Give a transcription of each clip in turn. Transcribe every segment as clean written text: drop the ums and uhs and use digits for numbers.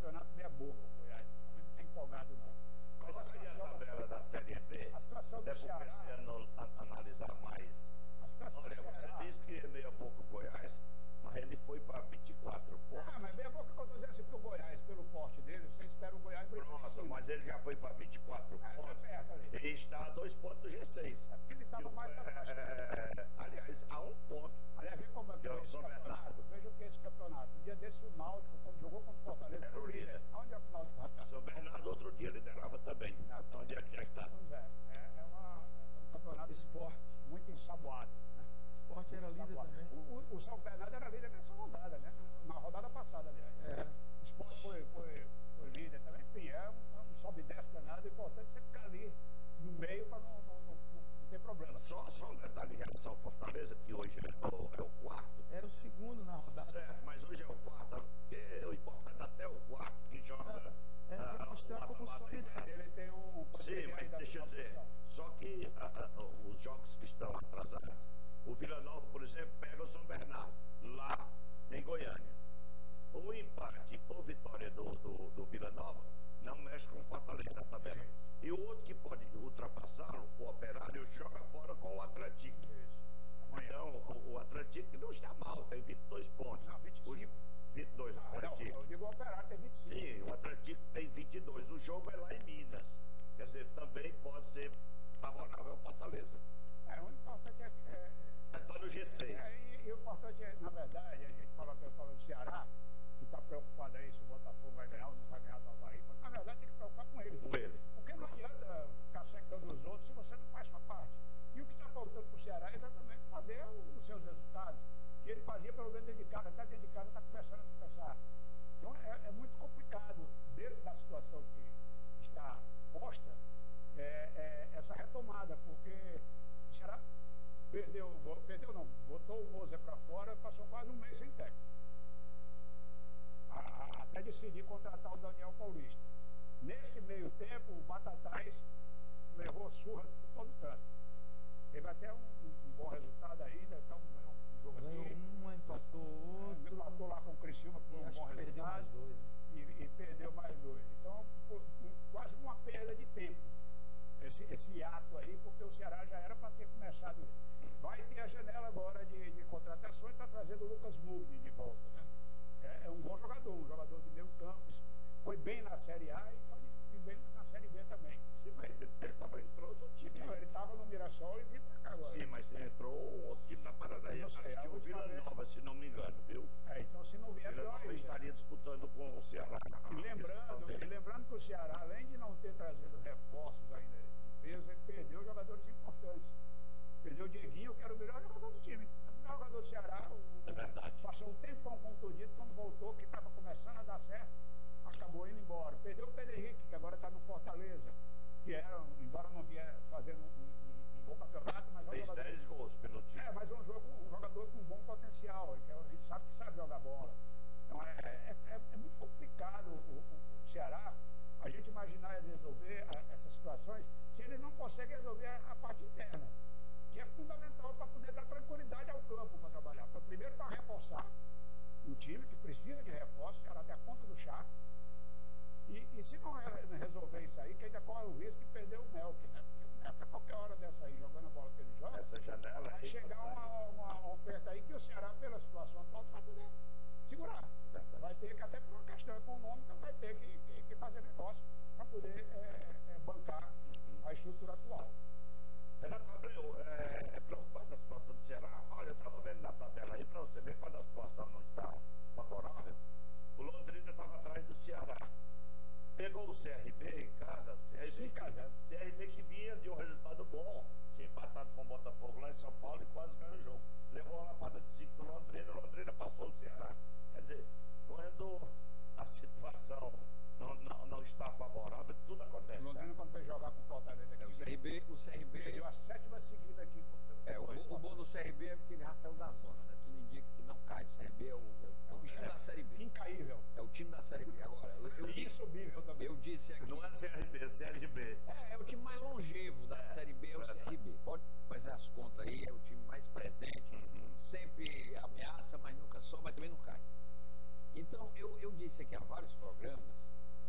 campeonato meia boca, o Goiás. Também não está empolgado, não. Coloca aí a tabela da Série B. A situação do até Ceará. Porque esse ano analisar mais. A situação Olha, do você Ceará. disse que é meia boca o Goiás, mas ele foi para 24 pontos. Mas meia boca que eu estou dizendo assim, pro Goiás, pelo porte dele, você espera o Goiás brigar em Pronto, cima. mas ele já foi para 24 pontos. Tá perto ali. E está a 2 pontos do G6. É porque ele estava mais para baixo. Aliás, a 1 ponto. Aliás, vê como é que Eu é esse sou campeonato. Bernardo. Veja o que é esse campeonato. Um dia desse, o Náutico, quando jogou contra o Fortaleza, Era o líder. Onde é que o Náutico vai estar? São Bernardo outro dia liderava também. Onde é que já está? Pois é. É um campeonato Esporte. muito ensaboado. Né? Esporte era líder Ensaboado. também. O São Bernardo era líder nessa rodada, né? Na rodada passada, aliás. Era. O Sport foi líder também. Enfim, é um sobe e desce danado. O importante é você ficar ali no meio para não ter problema. Só um detalhe em relação ao Fortaleza, que hoje é o quarto. Era o segundo na rodada. Certo, mas hoje é o quarto. Porque o importante é até o quarto que joga. Mostrar como solidez. Ele tem um... Sim, mas deixa eu dizer. Só que os jogos que estão atrasados, o Vila Nova, por exemplo, pega o São Bernardo, lá em Goiânia. O empate ou vitória do Vila Nova não mexe com o Fortaleza na tabela. E o outro que pode ultrapassá-lo, o Operário, joga fora com o Atlético. Isso. Amanhã. Então, o Atlético não está mal, tem 22 pontos. Não, 25. 22, o Não, Atlético. eu digo o Operário tem 25. Sim, o Atlético tem 22. O jogo é lá em Minas. Quer dizer, também pode ser favorável ao Fortaleza. O importante Está no G6. e o importante é, na verdade, a gente fala do Ceará, que está preocupado aí se o Botafogo vai ganhar ou não vai ganhar do Avaí, mas na verdade tem que preocupar com ele. Com ele. Porque não adianta ficar secando os outros se você não faz sua parte. E o que está faltando para o Ceará é exatamente fazer os seus resultados. Que ele fazia pelo menos dentro de casa, até dentro de casa está começando a começar. Então é muito complicado, dentro da situação que está posta, essa retomada, porque o Ceará perdeu não, botou o Moser para fora, passou quase um mês sem técnico. Até decidir contratar o Daniel Paulista. Nesse meio tempo, o Batatais levou surra por todo canto. Teve até um bom resultado ainda, então um jogo Ganhou aqui. empatou outro. Empatou lá com o Criciúma por um bom Perdeu mais resultado. dois, né? E perdeu mais dois. Então, foi quase uma perda de tempo. Esse ato aí, porque o Ceará já era para ter começado. Vai ter a janela agora de contratações, está trazendo o Lucas Mugni de volta. Né? É um bom jogador, um jogador de meio campo. Foi bem na Série A e pode ir bem na Série B também. Sim, mas ele entrou outro time. Não, ele estava no Mirassol e vinha para cá agora. Sim, mas entrou outro time na Paranaíba. Acho que o Vila Nova, se não me engano, viu? Então se não vier, Vila pior Nova ainda. estaria disputando com o Ceará. E lembrando que o Ceará, além de não ter trazido reforços ainda de peso, ele perdeu jogadores importantes. Perdeu o Dieguinho, que era o melhor jogador do time. O melhor jogador do Ceará. É verdade. Passou um tempão contundido, quando voltou, que estava começando a dar certo, acabou indo embora. Perdeu o Pedro Henrique, que agora está no Fortaleza, que era, embora não vinha fazendo um bom campeonato, mas é um Fez jogador... 10 gols pelo time. mas é um jogador com um bom potencial, que a gente sabe que sabe jogar bola. Então é muito complicado o Ceará, a gente imaginar ele resolver essas situações, se ele não consegue resolver a parte interna, que é fundamental para poder dar tranquilidade ao campo para trabalhar. Primeiro para reforçar o time, que precisa de reforço, o Ceará tem a conta do chá. E se não resolver isso aí, que ainda corre o risco de perder o Melk, né? Porque o Melk, a qualquer hora dessa aí, jogando a bola que ele joga, Essa janela vai aí chegar uma oferta aí que o Ceará, pela situação atual, vai poder segurar. Verdade. Vai ter que, até por uma questão econômica, vai ter que fazer negócio para poder bancar a estrutura atual. Renato Abreu, é preocupante a situação do Ceará. Olha, eu estava vendo na tabela aí, para você ver quando a situação não está favorável. O Londrina estava atrás do Ceará. Pegou o CRB em casa, CRB que vinha de um resultado bom, tinha empatado com o Botafogo lá em São Paulo e quase ganhou o jogo. Levou uma lapada de 5 do Londrina, o Londrina passou o Ceará. Quer dizer, quando a situação não está favorável, tudo acontece. O Londrina, quando foi jogar com o Fortaleza aqui, O CRB perdeu a 7ª seguida aqui. O bom do CRB é que ele já saiu da zona, né? Tudo indica que não cai. O CRB é o time da Série B. Incaível. É o time da Série B. Agora, Insubível também. eu disse aqui. Não é CRB, é CRB. É o time mais longevo da Série B, é o CRB. Pode fazer as contas aí, é o time mais presente. Sempre ameaça, mas nunca só, mas também não cai. Então, eu disse aqui há vários programas,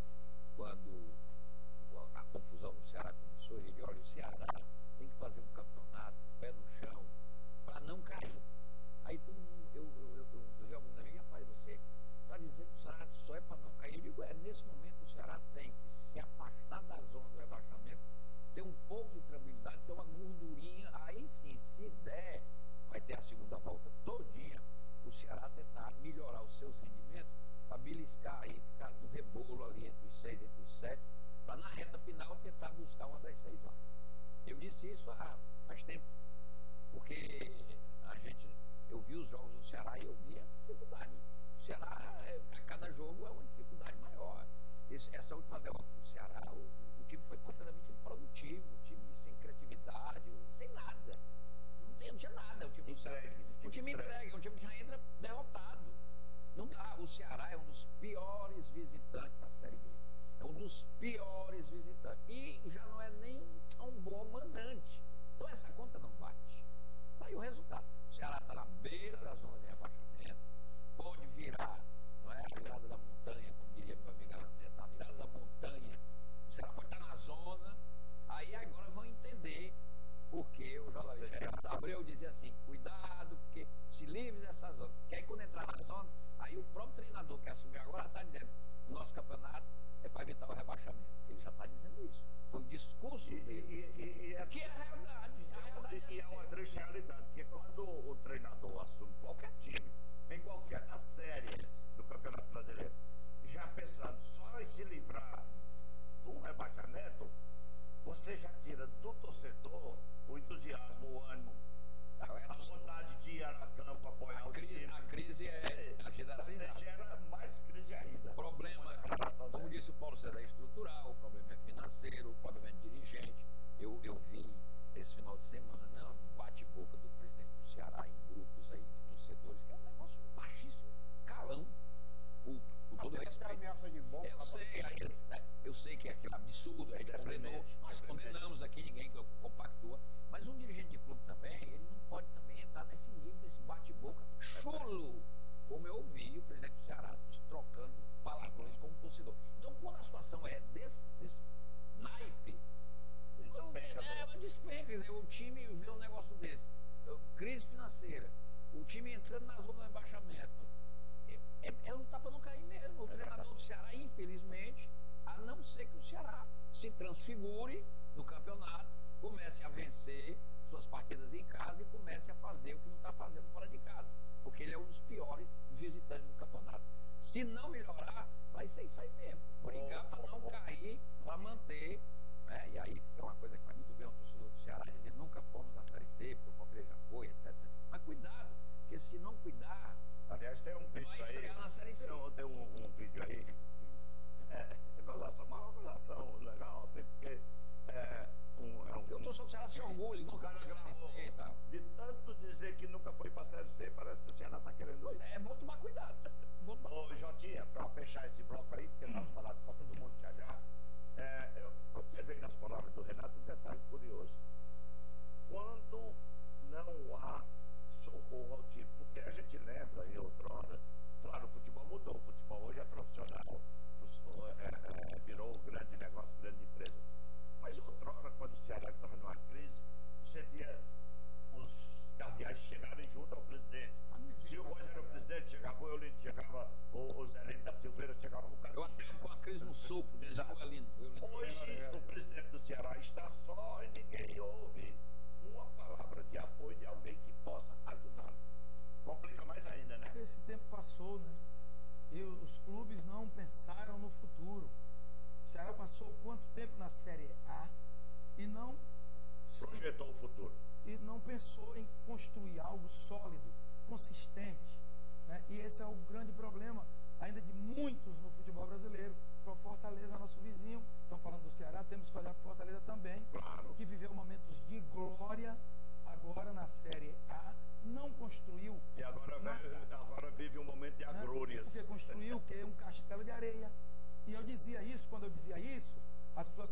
quando a confusão no Ceará começou, ele olha, o Ceará tem que fazer um campeonato, pé no chão, para não cair. Aí todo mundo, eu vi alguns amigos, rapaz, você está dizendo que o Ceará só é para não cair. Eu digo, nesse momento o Ceará tem que se afastar da zona do rebaixamento, ter um pouco de tranquilidade, ter uma gordurinha, aí sim, se der, vai ter a segunda volta todinha, o Ceará tentar melhorar os seus rendimentos, para beliscar aí, ficar no rebolo ali entre os 6 e entre os 7, para na reta final tentar buscar uma das 6 vagas. Eu disse isso faz tempo, porque eu vi os jogos do Ceará e eu vi a dificuldade. O Ceará, a cada jogo é uma dificuldade maior. Essa última derrota do Ceará, o time foi completamente improdutivo, o time sem criatividade, sem nada. Não tinha nada o time do Ceará. O time entregue, é um time que já entra derrotado. Não dá. O Ceará é um dos piores visitantes da Série B. É um dos piores visitantes. E já não é nem tão bom mandante. Então essa conta não bate. Tá aí o resultado. O Ceará está na beira da zona de rebaixamento. Pode virar, não é? A virada da montanha, como diria meu amigo Neto, a virada da montanha. O Ceará pode estar na zona. Aí agora vão entender porque o jornalista Geraldo Abreu dizia assim, cuidado, porque se livre dessa zona. Porque aí quando entrar na zona, aí o próprio treinador que assumiu agora está dizendo, o nosso campeonato é para evitar o rebaixamento. Ele já está dizendo isso. Foi o discurso dele. Que é a realidade. E é uma triste realidade, porque quando o treinador assume qualquer time, em qualquer das séries do Campeonato Brasileiro, já pensando só em se livrar do rebaixamento, você já tira do torcedor o entusiasmo, o ânimo, a vontade de ir a campo apoiar o time. A crise é generalizada. Você gera mais crise ainda. O problema, como disse o Paulo César, é estrutural, o problema é financeiro, o problema é dirigente. Eu vi esse final de semana um bate-boca do presidente do Ceará em grupos aí de torcedores, que é um negócio baixíssimo, calão. Com todo respeito. Ameaça de bomba. Eu sei que é aquele absurdo, a gente condenou, nós condenamos aqui, ninguém compactua, mas um dirigente de clube também, ele não pode também entrar nesse nível, desse bate-boca chulo, como eu ouvi o presidente do Ceará trocando palavrões como torcedor. Então, quando a situação é desse naipe, despenca, quer dizer, o time vê um negócio desse, crise financeira, o time entrando na zona do rebaixamento, é lutar para não cair mesmo. O treinador do Ceará, infelizmente, a não ser que o Ceará se transfigure no campeonato, comece a vencer suas partidas em casa e comece a fazer o que não está fazendo fora de casa, porque ele é um dos piores visitantes do campeonato. Se não melhorar, vai ser isso aí mesmo, brigar para não cair, para manter, né? E aí é uma coisa que vai muito bem o torcedor do Ceará dizer, nunca fomos na Série C, porque o Palmeiras já foi, etc. Mas cuidado, porque se não cuidar, aliás, tem um vídeo vai estrear na Série C. Tem um vídeo aí, uma gozação legal, assim, porque eu tô só que o Ceará se orgulha, nunca foi na Série C e tal. De tanto dizer que nunca foi pra Série C, parece que o Ceará tá querendo. Pois é bom tomar cuidado. Ô, Jotinha, pra fechar esse bloco aí, porque nós falamos pra todo mundo já. Eu observei nas palavras do Renato um detalhe curioso. Quando não há socorro ao time, porque a gente lembra em outrora, claro, o futebol mudou, o futebol hoje é profissional, virou grande negócio, grande empresa. Mas outrora, quando o Ceará estava numa crise, você via os cardeais chegarem junto ao presidente. Se o Moisés era o presidente, chegava o Eulino, chegava o Zé Lino da Silveira, chegava o Cadu. Eu acabo com a crise no suco, dizia o Eulino. Hoje, o presidente do Ceará está só e ninguém ouve uma palavra de apoio de alguém que possa ajudá-lo. Complica mais ainda, né? Esse tempo passou, né? E os clubes não pensaram no futuro. O Ceará passou quanto tempo na Série A e não projetou o futuro. E não pensou em construir algo sólido, consistente, né? E esse é o grande problema ainda de muitos no futebol brasileiro. Para Fortaleza, nosso vizinho, estão falando do Ceará, temos que olhar para Fortaleza também, claro, que viveu momentos de glória agora na Série A, não construiu e agora vive um momento de agrúrias, porque construiu o quê? Um castelo de areia. E eu dizia isso, quando eu dizia isso, as pessoas